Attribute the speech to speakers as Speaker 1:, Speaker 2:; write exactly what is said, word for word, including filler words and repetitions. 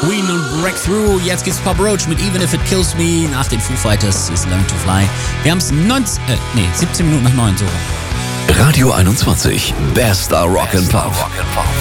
Speaker 1: Queen und Breakthrough. Jetzt gibt's Pop Roach mit Even If It Kills Me. Nach den Foo Fighters ist Learn to Fly. Wir haben's neunzehn, äh, nee, siebzehn Minuten nach neun, so.
Speaker 2: Radio einundzwanzig, Bester Rock and Pop.